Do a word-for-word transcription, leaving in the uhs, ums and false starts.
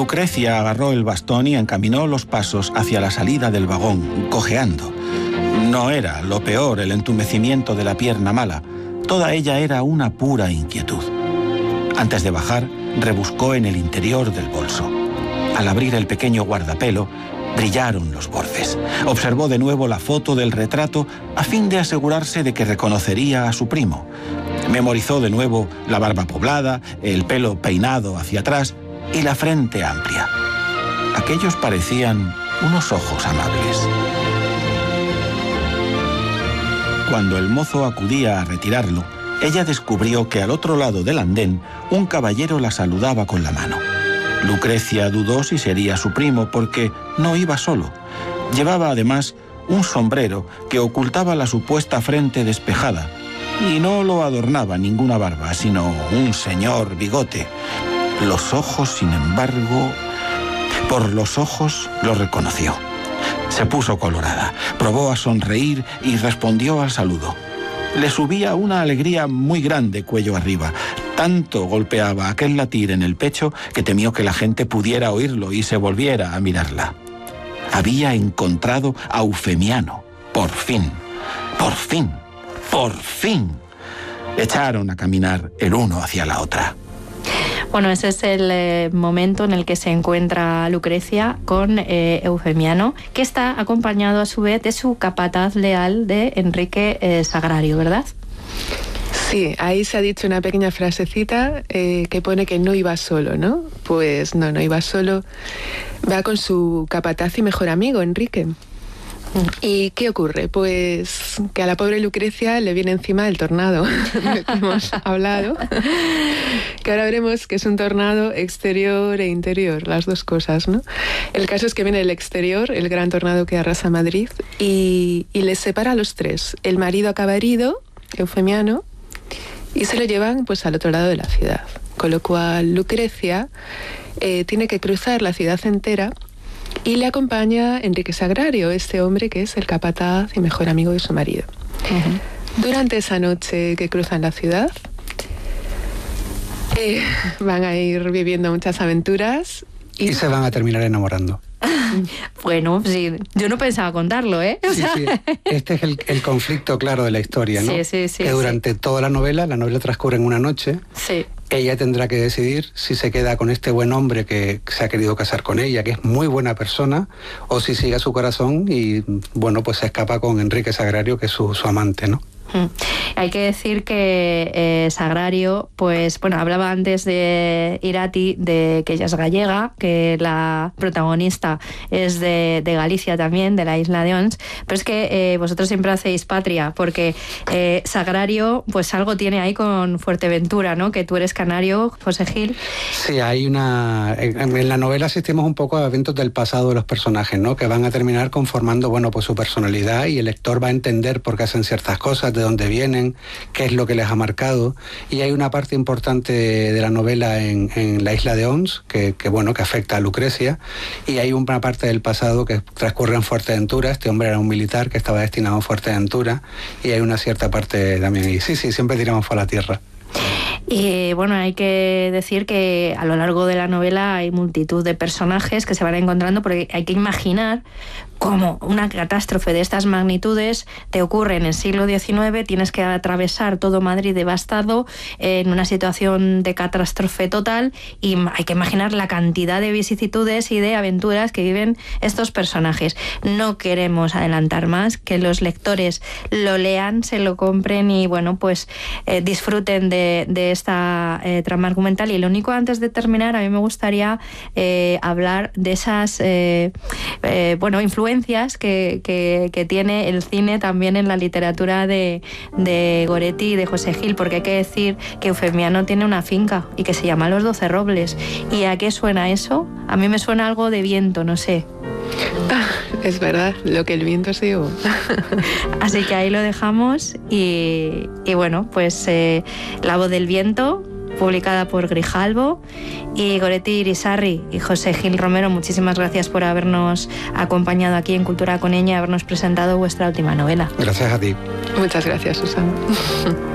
Lucrecia agarró el bastón y encaminó los pasos hacia la salida del vagón, cojeando. No era lo peor el entumecimiento de la pierna mala, toda ella era una pura inquietud. Antes de bajar, rebuscó en el interior del bolso. Al abrir el pequeño guardapelo, brillaron los bordes. Observó de nuevo la foto del retrato a fin de asegurarse de que reconocería a su primo. Memorizó de nuevo la barba poblada, el pelo peinado hacia atrás y la frente amplia. Aquellos parecían unos ojos amables. Cuando el mozo acudía a retirarlo, ella descubrió que al otro lado del andén un caballero la saludaba con la mano. Lucrecia dudó si sería su primo porque no iba solo. Llevaba además un sombrero que ocultaba la supuesta frente despejada y no lo adornaba ninguna barba, sino un señor bigote. Los ojos, sin embargo, por los ojos lo reconoció. Se puso colorada, probó a sonreír y respondió al saludo. Le subía una alegría muy grande cuello arriba. Tanto golpeaba aquel latir en el pecho que temió que la gente pudiera oírlo y se volviera a mirarla. Había encontrado a Eufemiano. Por fin, por fin, por fin. Echaron a caminar el uno hacia la otra. Bueno, ese es el eh, momento en el que se encuentra Lucrecia con eh, Eufemiano, que está acompañado a su vez de su capataz leal de Enrique eh, Sagrario, ¿verdad? Sí, ahí se ha dicho una pequeña frasecita eh, que pone que no iba solo, ¿no? Pues no, no iba solo. Va con su capataz y mejor amigo, Enrique. ¿Y qué ocurre? Pues que a la pobre Lucrecia le viene encima el tornado del que hemos hablado, que ahora veremos que es un tornado exterior e interior, las dos cosas, ¿no? El caso es que viene el exterior, el gran tornado que arrasa Madrid, y, y les separa a los tres. El marido acaba herido, Eufemiano, y se lo llevan pues al otro lado de la ciudad. Con lo cual Lucrecia eh, tiene que cruzar la ciudad entera. Y le acompaña Enrique Sagrario, este hombre que es el capataz y mejor amigo de su marido. Uh-huh. Durante esa noche que cruzan la ciudad, eh, van a ir viviendo muchas aventuras. Y, y se van a terminar enamorando. Bueno, sí, yo no pensaba contarlo, ¿eh? O sí, sea... sí. Este es el, el conflicto claro de la historia, ¿no? Sí, sí, sí. Que durante sí. toda la novela, la novela transcurre en una noche. Sí. Ella tendrá que decidir si se queda con este buen hombre que se ha querido casar con ella, que es muy buena persona, o si sigue a su corazón y, bueno, pues se escapa con Enrique Sagrario, que es su, su amante, ¿no? Hmm. Hay que decir que eh, Sagrario, pues bueno, hablaba antes de Irati, de que ella es gallega, que la protagonista es de, de Galicia también, de la isla de Ons, pero es que eh, vosotros siempre hacéis patria, porque eh, Sagrario, pues algo tiene ahí con Fuerteventura, ¿no? Que tú eres canario, José Gil. Sí, hay una... En, en la novela asistimos un poco a eventos del pasado de los personajes, ¿no? Que van a terminar conformando, bueno, pues su personalidad, y el lector va a entender por qué hacen ciertas cosas, de dónde vienen, qué es lo que les ha marcado. Y hay una parte importante de la novela en, en la isla de Ons, que, que bueno, que afecta a Lucrecia, y hay una parte del pasado que transcurre en Fuerteventura. Este hombre era un militar que estaba destinado a Fuerteventura, y hay una cierta parte también ahí. Sí, sí, siempre tiramos por la tierra. Y bueno, hay que decir que a lo largo de la novela hay multitud de personajes que se van encontrando, porque hay que imaginar cómo una catástrofe de estas magnitudes te ocurre en el siglo diecinueve, tienes que atravesar todo Madrid devastado en una situación de catástrofe total, y hay que imaginar la cantidad de vicisitudes y de aventuras que viven estos personajes. No queremos adelantar más, que los lectores lo lean, se lo compren y bueno, pues eh, disfruten de, de esta eh, trama argumental. Y lo único, antes de terminar, a mí me gustaría eh, hablar de esas eh, eh, bueno, influencias Que, que, que tiene el cine también en la literatura de, de Goretti y de José Gil, porque hay que decir que Eufemiano tiene una finca y que se llama Los Doce Robles. ¿Y a qué suena eso? A mí me suena algo de viento, no sé. Ah, es verdad, lo que el viento se llevó. Así que ahí lo dejamos y, y bueno, pues eh, La Voz del Viento, publicada por Grijalbo, y Goretti Irisarri y José Gil Romero, muchísimas gracias por habernos acompañado aquí en Cultura con Ñ y habernos presentado vuestra última novela. Gracias a ti. Muchas gracias, Susana.